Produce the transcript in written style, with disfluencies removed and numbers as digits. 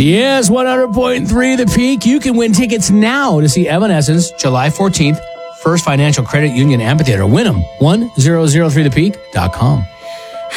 Yes, 100.3 The Peak. You can win tickets now to see Evanescence July 14th, First Financial Credit Union Amphitheater. Win them. 1003thepeak.com.